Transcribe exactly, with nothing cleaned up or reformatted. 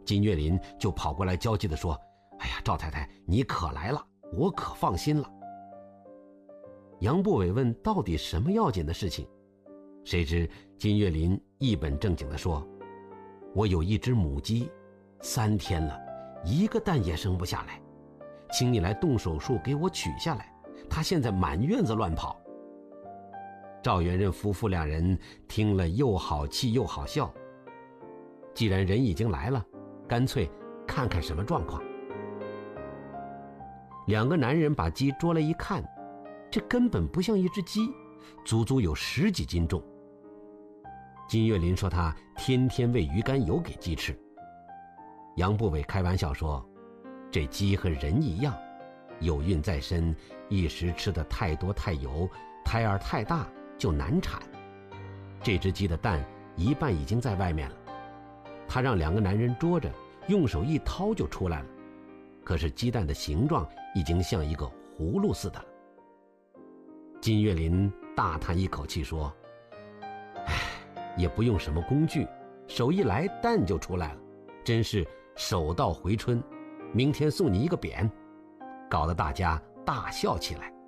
金岳霖就跑过来焦急地说：哎呀，赵太太，你可来了，我可放心了。杨步伟问到底什么要紧的事情，谁知金岳霖一本正经地说：我有一只母鸡，三天了，一个蛋也生不下来，请你来动手术给我取下来，它现在满院子乱跑。赵元任夫妇两人听了又好气又好笑，既然人已经来了，干脆看看什么状况。两个男人把鸡捉来一看，这根本不像一只鸡，足足有十几斤重。金岳霖说他天天喂鱼肝油给鸡吃。杨步伟开玩笑说，这鸡和人一样，有孕在身，一时吃得太多太油，胎儿太大就难产。这只鸡的蛋一半已经在外面了，他让两个男人捉着，用手一掏就出来了，可是鸡蛋的形状已经像一个葫芦似的了。金岳霖大叹一口气说，唉，也不用什么工具，手一来蛋就出来了，真是手到回春，明天送你一个匾，搞得大家大笑起来。